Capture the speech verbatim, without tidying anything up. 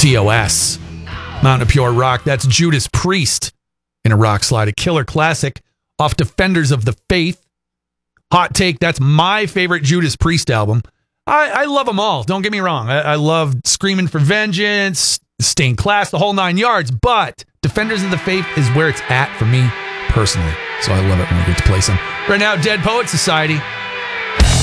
T O S, Mountain of Pure Rock. That's Judas Priest in a rock slide, a killer classic off Defenders of the Faith. Hot take, that's my favorite Judas Priest album. I, I love them all, don't get me wrong. I, I love Screaming for Vengeance, Stained Class, the whole nine yards, but Defenders of the Faith is where it's at for me personally. So I love it when we get to play some. Right now, Dead Poet Society.